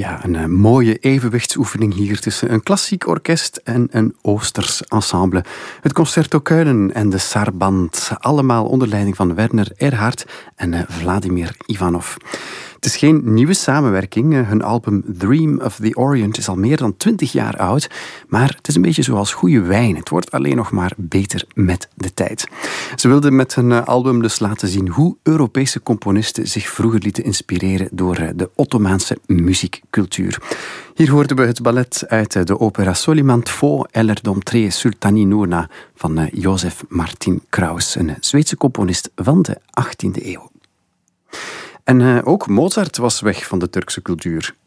Ja, een mooie evenwichtsoefening hier tussen een klassiek orkest en een Oosters ensemble. Het Concerto Kuilen en de Sarband, allemaal onder leiding van Werner Erhard en Vladimir Ivanov. Het is geen nieuwe samenwerking. Hun album Dream of the Orient is al meer dan 20 jaar oud. Maar het is een beetje zoals goede wijn. Het wordt alleen nog maar beter met de tijd. Ze wilden met hun album dus laten zien hoe Europese componisten zich vroeger lieten inspireren door de Ottomaanse muziekcultuur. Hier hoorden we het ballet uit de opera Soliman II eller de tre Sultani Noorna van Josef Martin Kraus, een Zweedse componist van de 18e eeuw. En ook Mozart was weg van de Turkse cultuur.